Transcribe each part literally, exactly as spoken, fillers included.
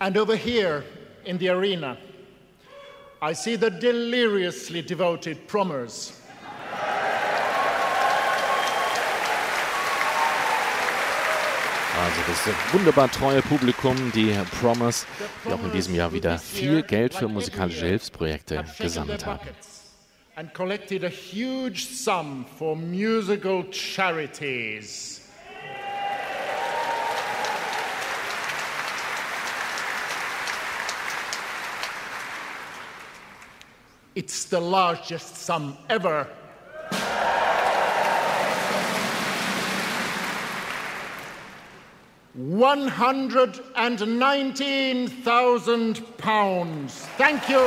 And over here in the arena, I see the deliriously devoted Promers. Also das wunderbar treue Publikum, die Promers, die auch in diesem Jahr wieder viel Geld für musikalische Hilfsprojekte gesammelt haben. And collected a huge sum for musical charities. It's the largest sum ever. one hundred nineteen thousand pounds. Thank you.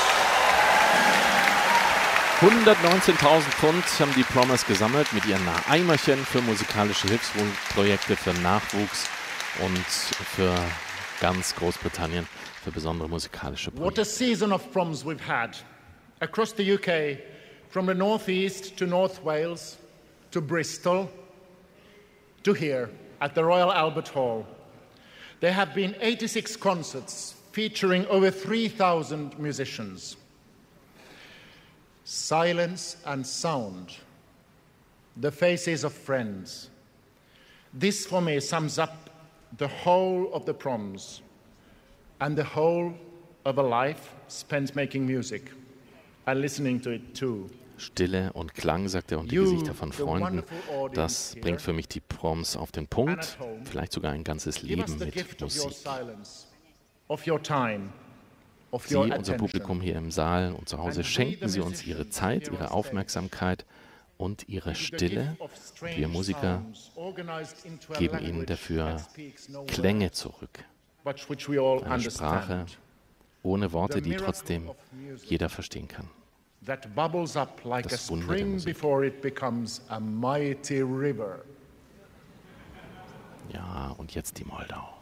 hundertneunzehntausend Pfund haben die Promers gesammelt mit ihren Eimerchen für musikalische Hilfsprojekte, für Nachwuchs und für ganz Großbritannien für besondere musikalische Projekte. What a season of proms we've had across the U K, from the northeast to North Wales, to Bristol, to here at the Royal Albert Hall. There have been eighty-six concerts featuring over three thousand musicians. Silence and sound, the faces of friends. This for me sums up the whole of the proms and the whole of a life spent making music and listening to it too. Stille und Klang, sagt er, und die Gesichter von Freunden, das bringt für mich die Proms auf den Punkt, vielleicht sogar ein ganzes Leben mit Musik. Sie, unser Publikum hier im Saal und zu Hause, schenken Sie uns Ihre Zeit, Ihre Aufmerksamkeit und Ihre Stille. Und wir Musiker geben Ihnen dafür Klänge zurück. Eine Sprache ohne Worte, die trotzdem jeder verstehen kann. That bubbles up like a spring before it becomes a mighty river. Ja, und jetzt die Moldau.